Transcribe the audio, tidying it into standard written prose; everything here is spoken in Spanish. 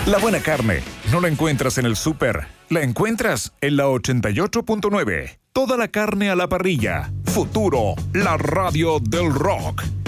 La buena carne no la encuentras en el súper, la encuentras en la 88.9. Toda la carne a la parrilla. Futuro, la radio del rock.